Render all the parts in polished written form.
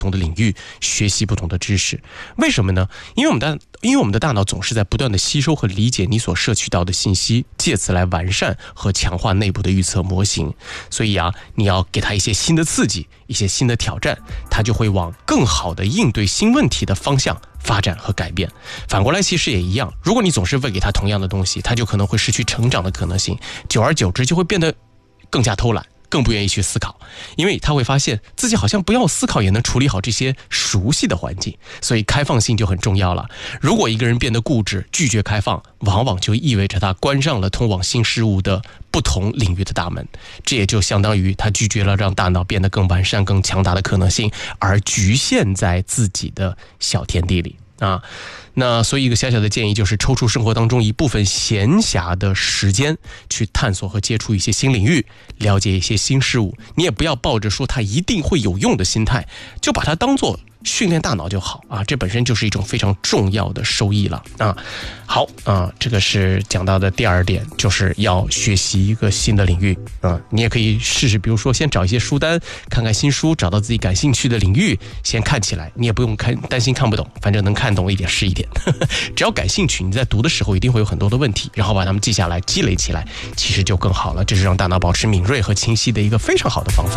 不同的领域学习不同的知识。为什么呢？因为我们的大脑总是在不断的吸收和理解你所摄取到的信息，借此来完善和强化内部的预测模型。所以啊，你要给它一些新的刺激，一些新的挑战，它就会往更好的应对新问题的方向发展和改变。反过来其实也一样，如果你总是喂给它同样的东西，它就可能会失去成长的可能性，久而久之就会变得更加偷懒，更不愿意去思考，因为他会发现自己好像不要思考也能处理好这些熟悉的环境。所以开放性就很重要了。如果一个人变得固执，拒绝开放，往往就意味着他关上了通往新事物的不同领域的大门，这也就相当于他拒绝了让大脑变得更完善更强大的可能性，而局限在自己的小天地里啊。那所以一个小小的建议就是抽出生活当中一部分闲暇的时间去探索和接触一些新领域，了解一些新事物。你也不要抱着说它一定会有用的心态，就把它当做训练大脑就好啊，这本身就是一种非常重要的收益了啊。好啊，这个是讲到的第二点，就是要学习一个新的领域啊。你也可以试试，比如说先找一些书单，看看新书，找到自己感兴趣的领域，先看起来，你也不用担心看不懂，反正能看懂一点是一点。只要感兴趣，你在读的时候一定会有很多的问题，然后把它们记下来，积累起来，其实就更好了。这是让大脑保持敏锐和清晰的一个非常好的方法。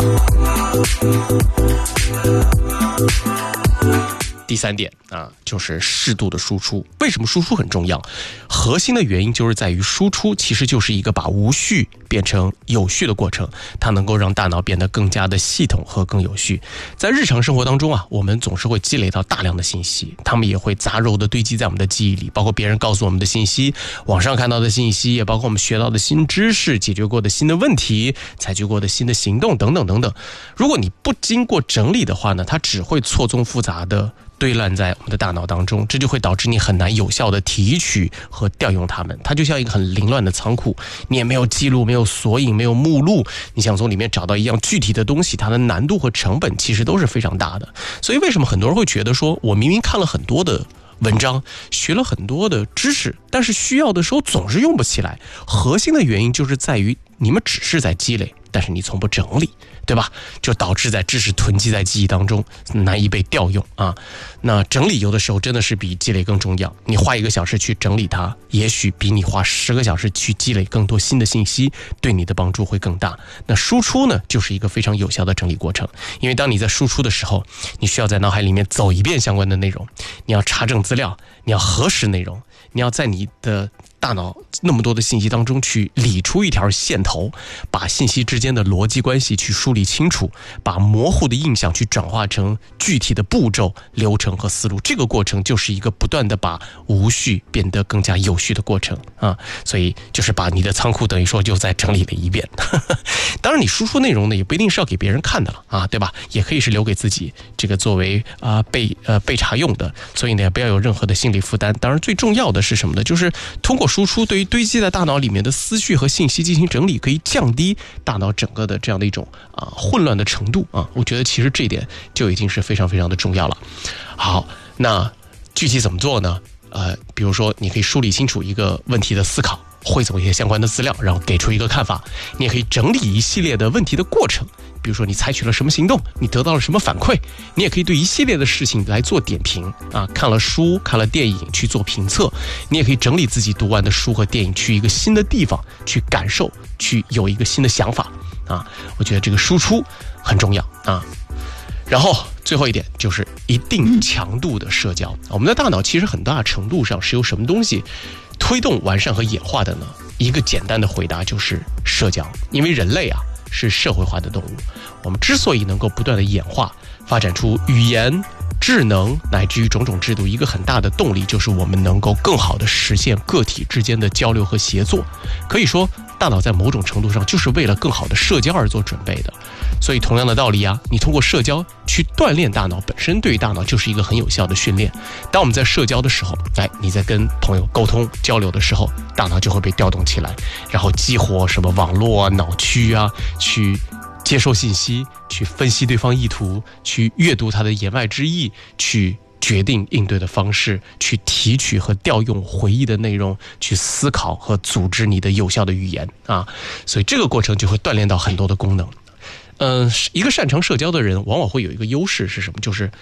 第三点啊，就是适度的输出。为什么输出很重要？核心的原因就是在于输出其实就是一个把无序变成有序的过程，它能够让大脑变得更加的系统和更有序。在日常生活当中啊，我们总是会积累到大量的信息，它们也会杂糅的堆积在我们的记忆里，包括别人告诉我们的信息，网上看到的信息，也包括我们学到的新知识，解决过的新的问题，采取过的新的行动等等等等。如果你不经过整理的话呢，它只会错综复杂的堆烂在我们的大脑当中，这就会导致你很难有效的提取和调用它们。它就像一个很凌乱的仓库，你也没有记录，没有索引，没有目录，你想从里面找到一样具体的东西，它的难度和成本其实都是非常大的。所以为什么很多人会觉得说，我明明看了很多的文章，学了很多的知识，但是需要的时候总是用不起来？核心的原因就是在于你们只是在积累，但是你从不整理，对吧？就导致在知识囤积在记忆当中，难以被调用啊。那整理有的时候真的是比积累更重要。你花1个小时去整理它，也许比你花10个小时去积累更多新的信息，对你的帮助会更大。那输出呢，就是一个非常有效的整理过程。因为当你在输出的时候，你需要在脑海里面走一遍相关的内容，你要查证资料，你要核实内容，你要在你的大脑那么多的信息当中去理出一条线头，把信息之间的逻辑关系去梳理清楚，把模糊的印象去转化成具体的步骤、流程和思路。这个过程就是一个不断的把无序变得更加有序的过程啊。所以就是把你的仓库等于说就再整理了一遍。当然你输出内容呢，也不一定是要给别人看的了啊，对吧？也可以是留给自己这个作为备查用的。所以呢，也不要有任何的心理负担。当然最重要的是什么呢？就是通过输出对于堆积在大脑里面的思绪和信息进行整理，可以降低大脑整个的这样的一种混乱的程度啊。我觉得其实这一点就已经是非常非常的重要了。好，那具体怎么做呢？比如说你可以梳理清楚一个问题的思考，汇总一些相关的资料，然后给出一个看法。你也可以整理一系列的问题的过程，比如说你采取了什么行动，你得到了什么反馈。你也可以对一系列的事情来做点评啊，看了书看了电影去做评测。你也可以整理自己读完的书和电影，去一个新的地方去感受，去有一个新的想法啊。我觉得这个输出很重要啊。然后最后一点就是一定强度的社交。我们的大脑其实很大程度上是由什么东西推动完善和演化的呢？一个简单的回答就是社交。因为人类啊是社会化的动物，我们之所以能够不断的演化，发展出语言、智能乃至于种种制度，一个很大的动力就是我们能够更好的实现个体之间的交流和协作。可以说大脑在某种程度上就是为了更好的社交而做准备的。所以同样的道理啊，你通过社交去锻炼大脑，本身对于大脑就是一个很有效的训练。当我们在社交的时候，你在跟朋友沟通交流的时候，大脑就会被调动起来，然后激活什么网络啊、脑区啊，去接受信息，去分析对方意图，去阅读他的言外之意，去决定应对的方式，去提取和调用回忆的内容，去思考和组织你的有效的语言啊。所以这个过程就会锻炼到很多的功能。一个擅长社交的人往往会有一个优势是什么？就是